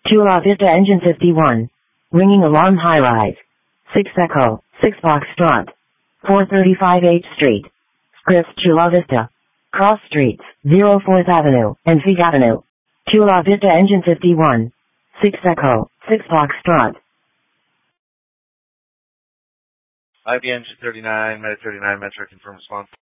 Chula Vista Engine 51. Ringing alarm high rise. 6 Echo, 6 Foxtrot. 435 H Street. Scripps Chula Vista. Cross Streets, 04th Avenue, and Fig Avenue. Chula Vista Engine 51. 6 Echo, 6 Foxtrot. IB Engine 39, Meta 39, Metro, confirm response.